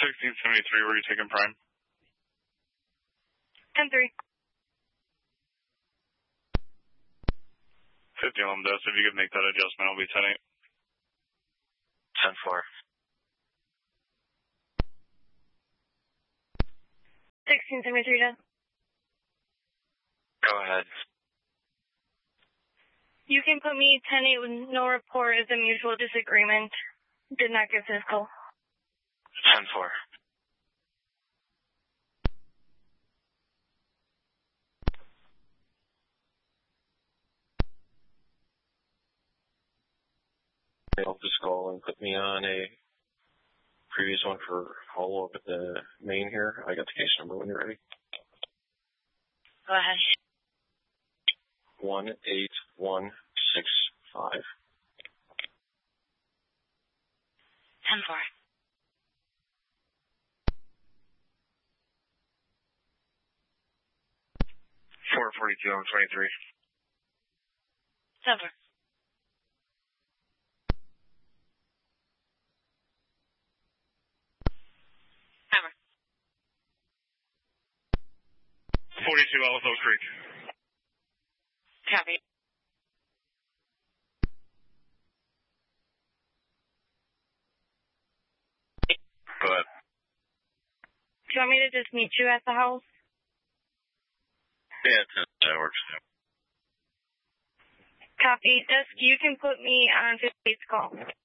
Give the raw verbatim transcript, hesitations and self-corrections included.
sixteen seventy-three, where are you taking prime? ten three. fifty Lambda, if you could make that adjustment, it'll be ten eight. ten four. sixteen seventy-three, Dad. Go ahead. You can put me ten eight with no report as a mutual disagreement. Did not get physical. ten four. I'll just call and put me on a previous one for follow-up at the main here. I got the case number when you're ready. Go ahead. one eight one six five. ten four. four forty-two on twenty-three. ten four. forty-two Ellis Oak Creek. Copy. Go ahead. Do you want me to just meet you at the house? Yeah, that works. Copy. Desk, you can put me on fifty-eight's call.